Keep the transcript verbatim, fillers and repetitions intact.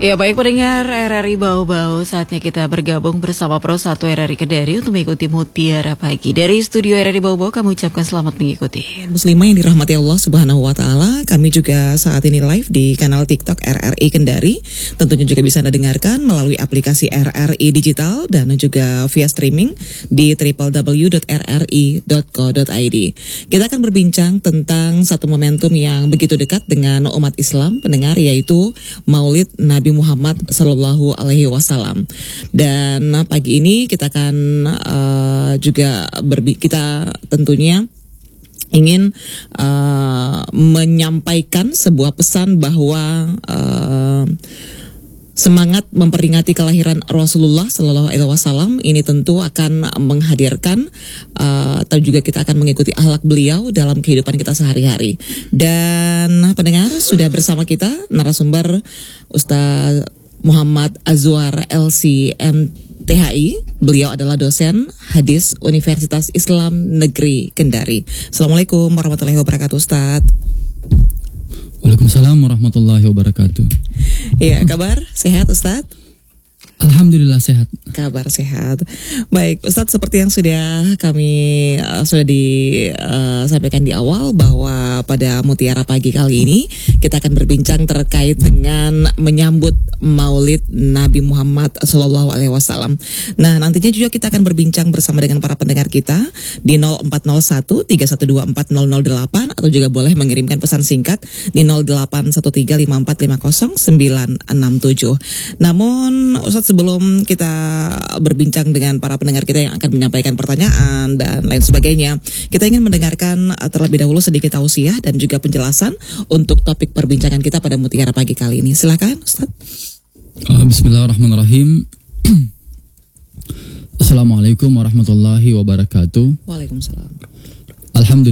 Ya baik pendengar R R I Bau-Bau, saatnya kita bergabung bersama Pro satu R R I Kedari untuk mengikuti Mutiara Pagi. Dari studio R R I Bau-Bau kami ucapkan selamat mengikuti. Muslimah yang dirahmati Allah Subhanahu Wa Taala, kami juga saat ini live di kanal TikTok R R I Kendari. Tentunya juga bisa Anda dengarkan melalui aplikasi R R I Digital dan juga via streaming di w w w dot r r i dot co dot i d. Kita akan berbincang tentang satu momentum yang begitu dekat dengan umat Islam pendengar, yaitu Maulid Nabi Muhammad Sallallahu Alaihi Wasallam. Dan pagi ini kita akan uh, juga berbi kita tentunya ingin uh, menyampaikan sebuah pesan bahwa uh, semangat memperingati kelahiran Rasulullah Sallallahu Alaihi Wasallam ini tentu akan menghadirkan uh, atau juga kita akan mengikuti akhlak beliau dalam kehidupan kita sehari-hari. Dan pendengar, sudah bersama kita narasumber Ustaz Muhammad Azwar L C M T H I. Beliau adalah dosen hadis Universitas Islam Negeri Kendari. Assalamualaikum warahmatullahi wabarakatuh, Ustaz. Waalaikumsalam warahmatullahi wabarakatuh. Iya, kabar sehat, Ustaz? Alhamdulillah sehat. Kabar sehat. Baik, Ustadz, seperti yang sudah kami uh, sudah disampaikan uh, di awal bahwa pada Mutiara Pagi kali ini kita akan berbincang terkait dengan menyambut Maulid Nabi Muhammad Sallallahu Alaihi Wasallam. Nah, nantinya juga kita akan berbincang bersama dengan para pendengar kita di nol empat nol satu tiga satu dua empat nol nol delapan atau juga boleh mengirimkan pesan singkat di nol delapan satu tiga lima empat lima nol sembilan enam tujuh. Namun, Ustadz, sebelum kita berbincang dengan para pendengar kita yang akan menyampaikan pertanyaan dan lain sebagainya, kita ingin mendengarkan terlebih dahulu sedikit tausiah dan juga penjelasan untuk topik perbincangan kita pada Mutiara Pagi kali ini. Silakan, Ustaz. Uh, Bismillahirrahmanirrahim. Assalamualaikum warahmatullahi wabarakatuh. Waalaikumsalam. Alhamdulillah.